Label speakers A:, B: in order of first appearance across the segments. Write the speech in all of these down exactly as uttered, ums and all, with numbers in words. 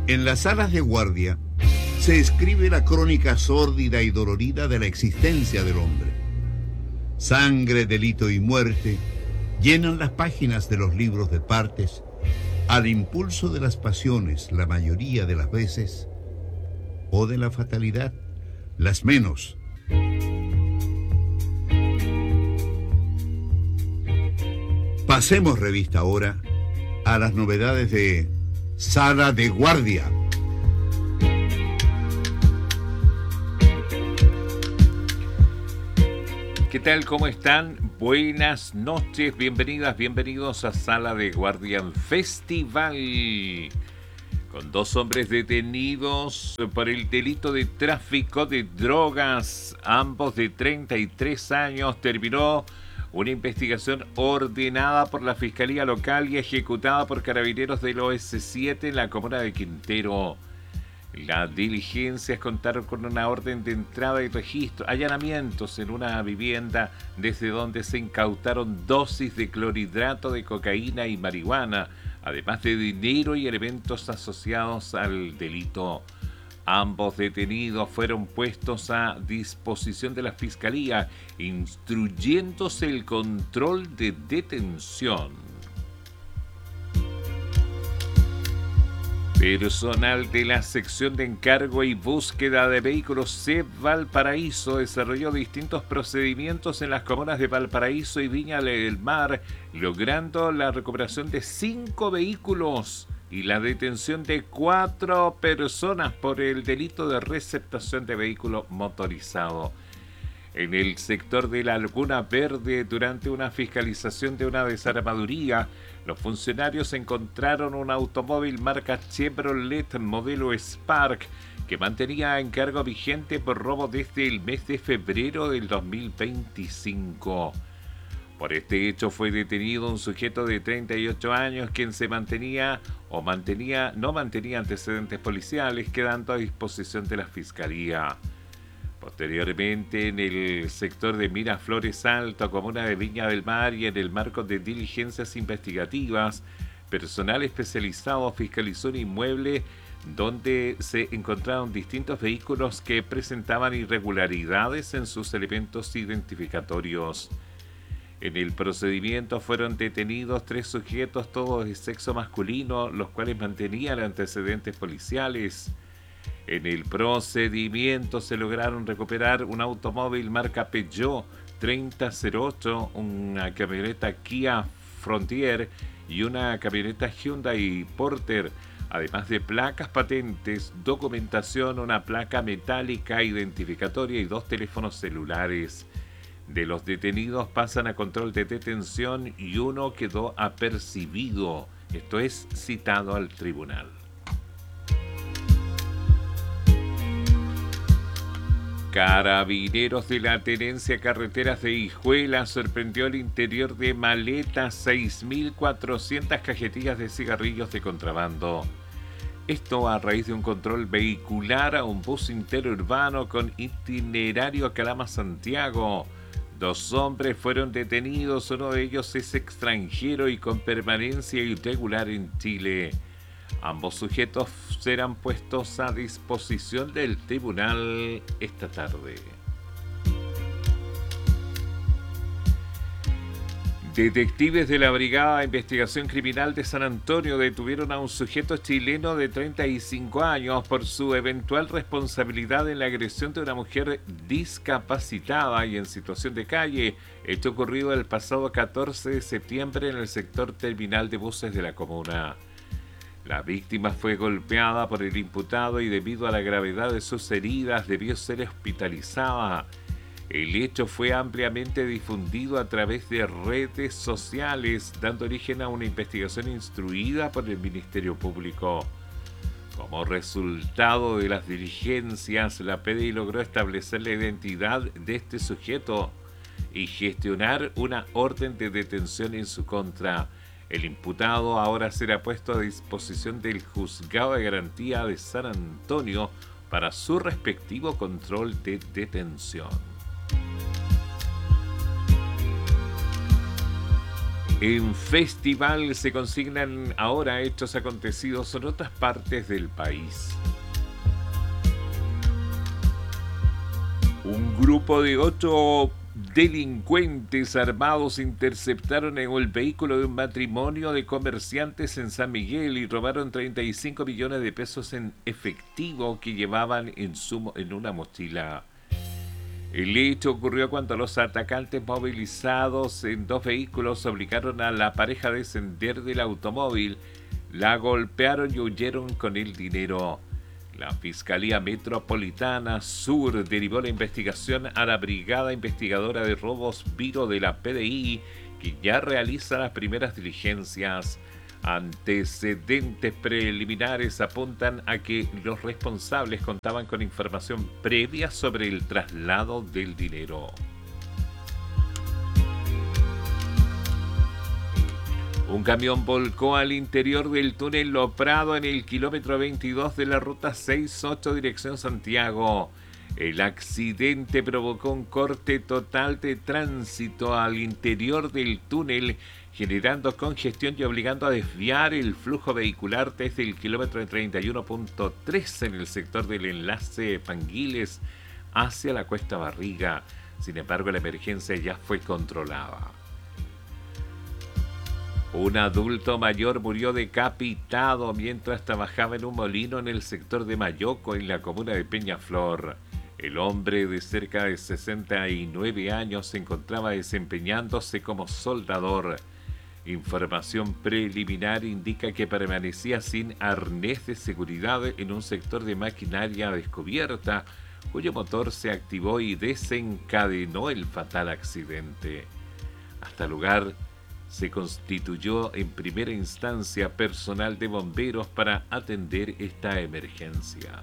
A: En las salas de guardia se escribe la crónica sórdida y dolorida de la existencia del hombre. Sangre, delito y muerte llenan las páginas de los libros de partes al impulso de las pasiones la mayoría de las veces, o de la fatalidad las menos. Pasemos revista ahora a las novedades de Sala de Guardia.
B: ¿Qué tal? ¿Cómo están? Buenas noches, bienvenidas, bienvenidos a Sala de Guardia Festival. Con dos hombres detenidos por el delito de tráfico de drogas, ambos de treinta y tres años, terminó una investigación ordenada por la Fiscalía Local y ejecutada por carabineros del O S siete en la comuna de Quintero. Las diligencias contaron con una orden de entrada y registro, allanamientos en una vivienda desde donde se incautaron dosis de clorhidrato de cocaína y marihuana, además de dinero y elementos asociados al delito. Ambos detenidos fueron puestos a disposición de la Fiscalía, instruyéndose el control de detención. Personal de la sección de encargo y búsqueda de vehículos C E P Valparaíso desarrolló distintos procedimientos en las comunas de Valparaíso y Viña del Mar, logrando la recuperación de cinco vehículos y la detención de cuatro personas por el delito de receptación de vehículo motorizado. En el sector de la Laguna Verde, durante una fiscalización de una desarmaduría, los funcionarios encontraron un automóvil marca Chevrolet modelo Spark que mantenía encargo vigente por robo desde el mes de febrero del dos mil veinticinco. Por este hecho fue detenido un sujeto de treinta y ocho años quien se mantenía o mantenía no mantenía antecedentes policiales, quedando a disposición de la Fiscalía. Posteriormente, en el sector de Miraflores Alto, comuna de Viña del Mar, y en el marco de diligencias investigativas, personal especializado fiscalizó un inmueble donde se encontraron distintos vehículos que presentaban irregularidades en sus elementos identificatorios. En el procedimiento fueron detenidos tres sujetos, todos de sexo masculino, los cuales mantenían antecedentes policiales. En el procedimiento se lograron recuperar un automóvil marca Peugeot treinta cero ocho, una camioneta Kia Frontier y una camioneta Hyundai Porter, además de placas patentes, documentación, una placa metálica identificatoria y dos teléfonos celulares. De los detenidos pasan a control de detención y uno quedó apercibido, esto es, citado al tribunal. Carabineros de la Tenencia Carreteras de Hijuela sorprendió el interior de maletas seis mil cuatrocientas cajetillas de cigarrillos de contrabando. Esto a raíz de un control vehicular a un bus interurbano con itinerario a Calama-Santiago. Dos hombres fueron detenidos, uno de ellos es extranjero y con permanencia irregular en Chile. Ambos sujetos serán puestos a disposición del tribunal esta tarde. Detectives de la Brigada de Investigación Criminal de San Antonio detuvieron a un sujeto chileno de treinta y cinco años por su eventual responsabilidad en la agresión de una mujer discapacitada y en situación de calle, hecho ocurrido el pasado catorce de septiembre en el sector terminal de buses de la comuna. La víctima fue golpeada por el imputado y debido a la gravedad de sus heridas debió ser hospitalizada. El hecho fue ampliamente difundido a través de redes sociales, dando origen a una investigación instruida por el Ministerio Público. Como resultado de las diligencias, la P D I logró establecer la identidad de este sujeto y gestionar una orden de detención en su contra. El imputado ahora será puesto a disposición del Juzgado de Garantía de San Antonio para su respectivo control de detención. En festival se consignan ahora hechos acontecidos en otras partes del país. Un grupo de ocho delincuentes armados interceptaron en el vehículo de un matrimonio de comerciantes en San Miguel y robaron treinta y cinco millones de pesos en efectivo que llevaban en, su, en una mochila. El hecho ocurrió cuando los atacantes movilizados en dos vehículos obligaron a la pareja a descender del automóvil, la golpearon y huyeron con el dinero. La Fiscalía Metropolitana Sur derivó la investigación a la Brigada Investigadora de Robos Viro de la P D I, que ya realiza las primeras diligencias. Antecedentes preliminares apuntan a que los responsables contaban con información previa sobre el traslado del dinero. Un camión volcó al interior del túnel Lo Prado en el kilómetro veintidós de la ruta sesenta y ocho dirección Santiago. El accidente provocó un corte total de tránsito al interior del túnel, generando congestión y obligando a desviar el flujo vehicular desde el kilómetro treinta y uno punto tres en el sector del enlace Panguiles hacia la Cuesta Barriga. Sin embargo, la emergencia ya fue controlada. Un adulto mayor murió decapitado mientras trabajaba en un molino en el sector de Mayoco, en la comuna de Peñaflor. El hombre de cerca de sesenta y nueve años se encontraba desempeñándose como soldador. Información preliminar indica que permanecía sin arnés de seguridad en un sector de maquinaria descubierta, cuyo motor se activó y desencadenó el fatal accidente. Hasta el lugar se constituyó en primera instancia personal de bomberos para atender esta emergencia.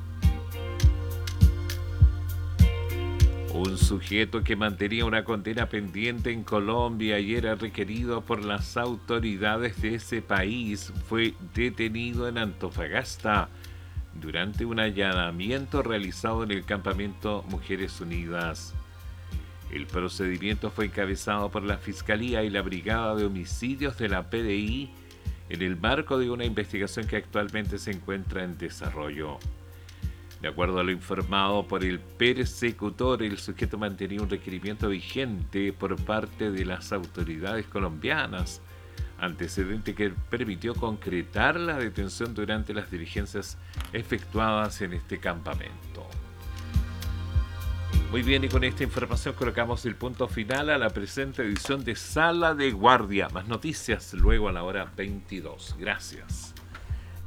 B: Un sujeto que mantenía una condena pendiente en Colombia y era requerido por las autoridades de ese país fue detenido en Antofagasta durante un allanamiento realizado en el campamento Mujeres Unidas. El procedimiento fue encabezado por la Fiscalía y la Brigada de Homicidios de la P D I en el marco de una investigación que actualmente se encuentra en desarrollo. De acuerdo a lo informado por el persecutor, el sujeto mantenía un requerimiento vigente por parte de las autoridades colombianas, antecedente que permitió concretar la detención durante las diligencias efectuadas en este campamento. Muy bien, y con esta información colocamos el punto final a la presente edición de Sala de Guardia. Más noticias luego a la hora veintidós. Gracias.